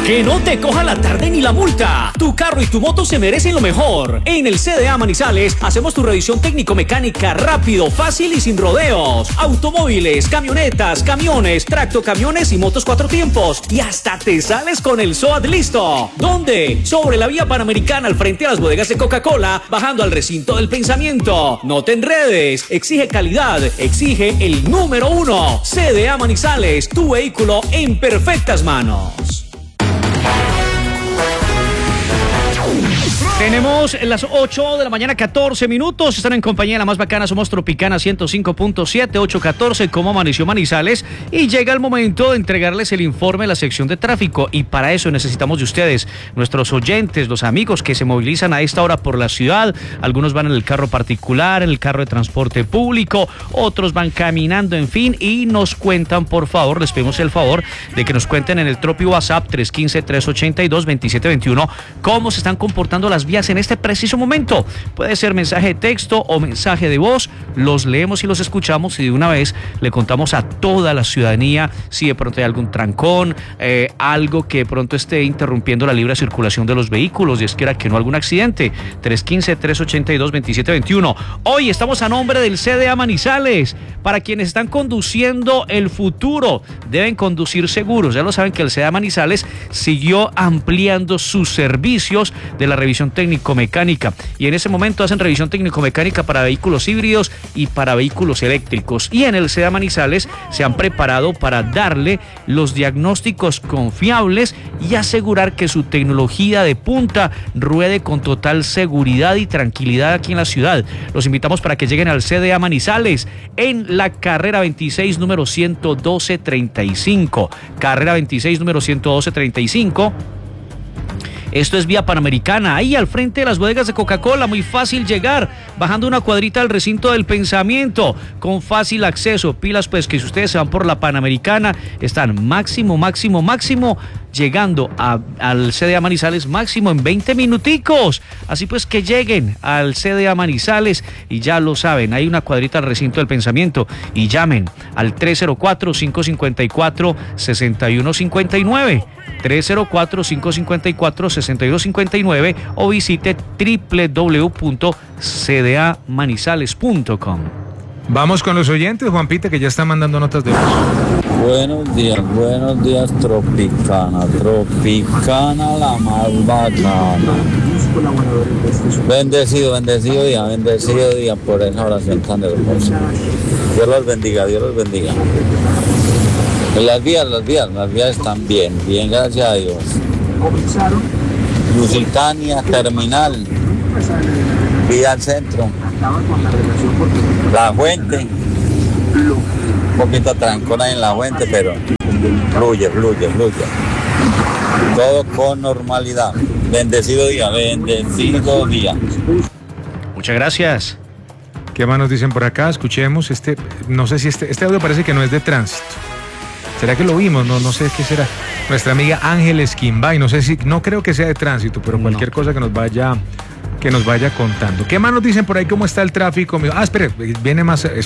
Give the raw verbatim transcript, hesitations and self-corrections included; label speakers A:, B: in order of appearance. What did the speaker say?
A: Que no te coja la tarde ni la multa. Tu carro y tu moto se merecen lo mejor. En el C D A Manizales hacemos tu revisión técnico-mecánica rápido, fácil y sin rodeos. Automóviles, camionetas, camiones, tractocamiones y motos cuatro tiempos. Y hasta te sales con el S O A T listo. ¿Dónde? Sobre la vía Panamericana al frente a las bodegas de Coca-Cola, bajando al recinto del pensamiento. No te enredes. Exige calidad. Exige el número uno. C D A Manizales, tu vehículo en perfectas manos. Tenemos las ocho de la mañana, catorce minutos. Están en compañía de la más bacana. Somos Tropicana ciento cinco punto siete, ocho catorce. ¿Cómo amaneció Manizales? Y llega el momento de entregarles el informe de la sección de tráfico. Y para eso necesitamos de ustedes, nuestros oyentes, los amigos que se movilizan a esta hora por la ciudad. Algunos van en el carro particular, en el carro de transporte público. Otros van caminando, en fin. Y nos cuentan, por favor, les pedimos el favor de que nos cuenten en el Tropi WhatsApp tres uno cinco, tres ocho dos, dos siete dos uno cómo se están comportando las vías en este preciso momento. Puede ser mensaje de texto o mensaje de voz, los leemos y los escuchamos y de una vez le contamos a toda la ciudadanía si de pronto hay algún trancón, eh, algo que de pronto esté interrumpiendo la libre circulación de los vehículos, y es que era que no algún accidente. tres uno cinco, tres ocho dos, dos siete dos uno. Hoy estamos a nombre del C D A Manizales. Para quienes están conduciendo el futuro, deben conducir seguros. Ya lo saben que el C D A Manizales siguió ampliando sus servicios de la revisión técnico-mecánica, y en ese momento hacen revisión técnico-mecánica para vehículos híbridos y para vehículos eléctricos, y en el C D A Manizales se han preparado para darle los diagnósticos confiables y asegurar que su tecnología de punta ruede con total seguridad y tranquilidad aquí en la ciudad. Los invitamos para que lleguen al C D A Manizales en la carrera veintiséis, número ciento doce treinta y cinco, carrera veintiséis, número ciento doce treinta y cinco. Esto es vía Panamericana, ahí al frente de las bodegas de Coca-Cola, muy fácil llegar, bajando una cuadrita al recinto del pensamiento, con fácil acceso. Pilas pues que si ustedes se van por la Panamericana, están máximo, máximo, máximo, llegando a, al C D A Manizales máximo en veinte minuticos. Así pues que lleguen al C D A Manizales y ya lo saben, hay una cuadrita al recinto del pensamiento, y llamen al tres cero cuatro, cinco cinco cuatro, seis uno cinco nueve, tres cero cuatro, cinco cinco cuatro, seis uno cinco nueve, o visite doble u doble u doble u punto c d a manizales punto com.
B: Vamos con los oyentes, Juanpita, que ya está mandando notas de voz.
C: Buenos días, buenos días, Tropicana, Tropicana la más bacana. Bendecido, bendecido día, bendecido día por esa oración tan hermosa. Dios los bendiga, Dios los bendiga. Las vías, las vías, las vías están bien, bien, gracias a Dios. Lusitania, Terminal, vía al centro, La Fuente, un poquito trancona en La Fuente, pero fluye, fluye, fluye. Todo con normalidad. Bendecido día, bendecido día.
A: Muchas gracias.
B: ¿Qué más nos dicen por acá? Escuchemos este, no sé si este, este audio parece que no es de tránsito. ¿Será que lo vimos? No, no sé qué será. Nuestra amiga Ángeles Quimbay, no sé si, no creo que sea de tránsito, pero cualquier no. cosa que nos vaya, que nos vaya contando. ¿Qué más nos dicen por ahí? ¿Cómo está el tráfico? Ah, espere, viene más.